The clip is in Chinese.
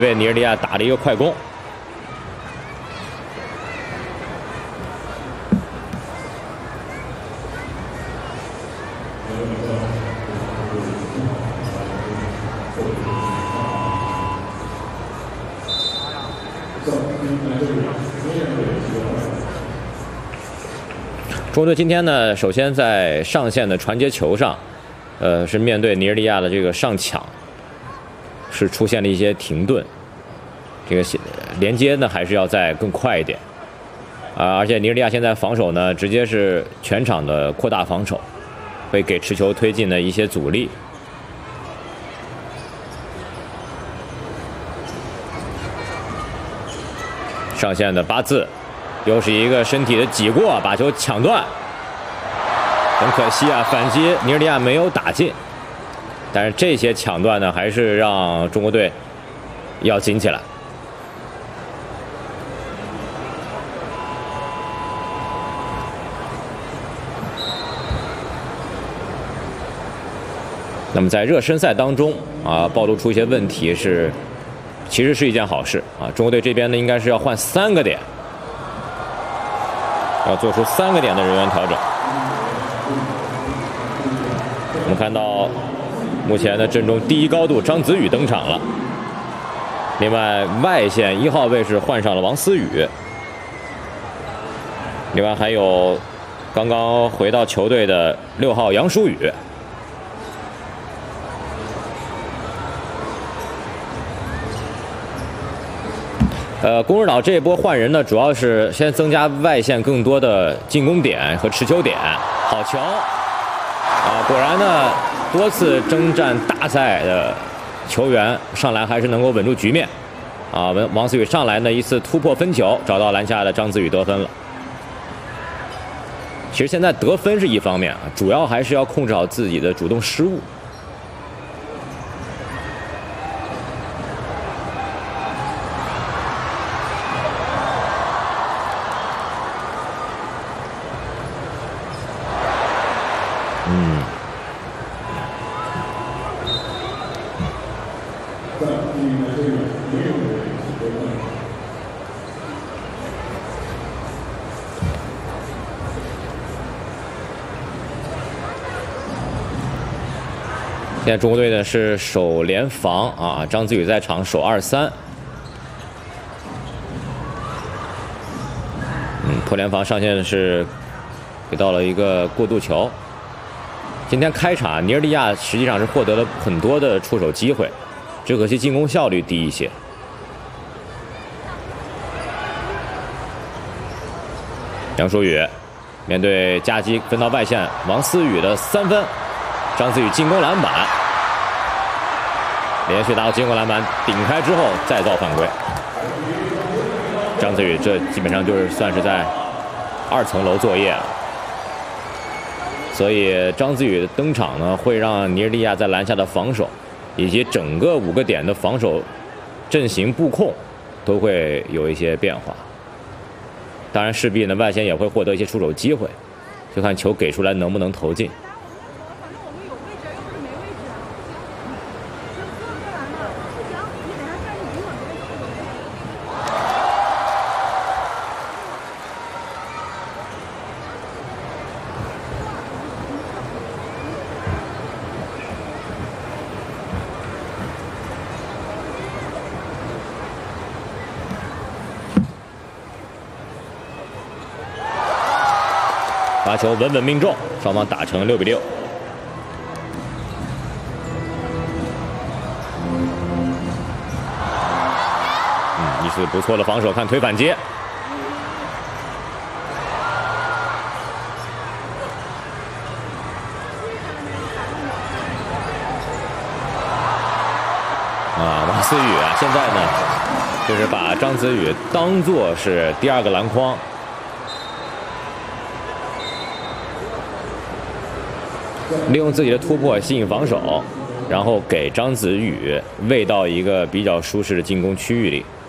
为尼日利亚打了一个快攻。中国队今天呢，首先在上线的传接球上，是面对尼日利亚的这个上抢，是出现了一些停顿，这个连接呢还是要再更快一点，而且尼日利亚现在防守呢，直接是全场的扩大防守，会给持球推进的一些阻力。上线的巴兹。 又是一个身体的挤过，把球抢断，很可惜啊！反击尼日利亚没有打进，但是这些抢断呢，还是让中国队要紧起来。那么在热身赛当中啊，暴露出一些问题其实是一件好事啊！中国队这边呢，应该是要换3个点。 要做出3个点的人员调整。我们看到，目前的阵中第一高度张子宇登场了。另外，外线1号位置换上了王思雨。另外还有刚刚回到球队的6号杨舒宇。 攻日岛这一波换人呢，主要是先增加外线更多的进攻点和持球点。好球！果然呢，多次征战大赛的球员上来还是能够稳住局面。王思雨上来呢一次突破分球，找到篮下的张子宇得分了。其实现在得分是一方面啊，主要还是要控制好自己的主动失误。 现在中国队呢是守联防啊，张子宇在场守2-3。破联防上线是给到了一个过渡球。今天开场，尼日利亚实际上是获得了很多的出手机会，只可惜进攻效率低一些。杨舒宇面对夹击分到外线，王思雨的3分。 张子宇进攻篮板，连续达到进攻篮板，顶开之后再造犯规。张子宇这基本上就是算是在2层楼作业了。所以张子宇的登场呢，会让尼日利亚在篮下的防守，以及整个5个点的防守阵型布控都会有一些变化。当然，势必呢外线也会获得一些出手机会，就看球给出来能不能投进。 罚球稳稳命中，双方打成6比6。一次不错的防守，看推反接。王思雨啊，现在呢，就是把张子宇当作是第2个篮筐。 利用自己的突破吸引防守，然后给张子宇喂到一个比较舒适的进攻区域里。